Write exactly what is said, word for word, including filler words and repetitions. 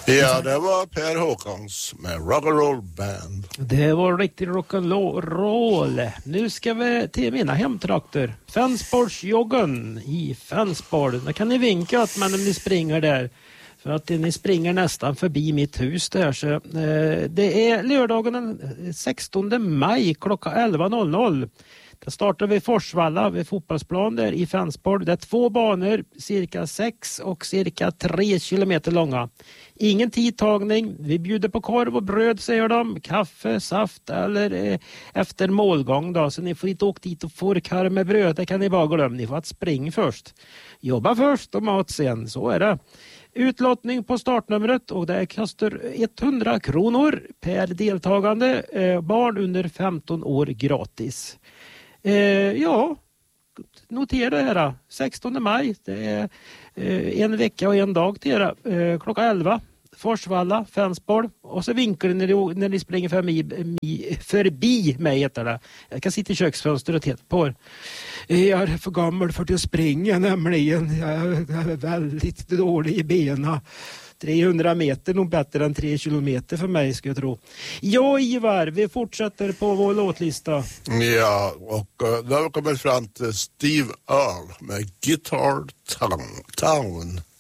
Ja, det var Per Håkans med Rock'n'Roll Band. Det var riktigt rock'n'roll. Nu ska vi till mina hemtrakter. Fensborgsjoggen i Fensborg. Där kan ni vinka att man ni springer där. För att ni springer nästan förbi mitt hus där. Så, eh, det är lördagen den sextonde maj klockan elva noll noll. Det startar vi Forsvalla vid fotbollsplan där i Fensborg. Det är två banor, cirka sex och cirka tre kilometer långa. Ingen tidtagning. Vi bjuder på korv och bröd, säger de. Kaffe, saft eller eh, efter målgång då. Så ni får inte åka dit och få korv med bröd. Det kan ni bara glömma. Ni får att springa först. Jobba först och mat sen. Så är det. Utlottning på startnumret och det kostar hundra kronor per deltagande. Eh, barn under femton år gratis. Eh, ja, notera det här. sextonde maj, det är eh, en vecka och en dag till det. Eh, klockan elva, Forsvalla, Fensborg. Och så vinkar ni när, när ni springer förbi, förbi mig, heter det. Jag kan sitta i köksfönstret och titta på er. Jag är för gammal för att springa nämligen. Jag är väldigt dålig i benen. trehundra meter nog bättre än tre kilometer för mig, ska jag tro. Ja, Ivar, vi fortsätter på vår låtlista. Ja, och uh, då har vi kommit fram till Steve Earle med Guitar Town. Town.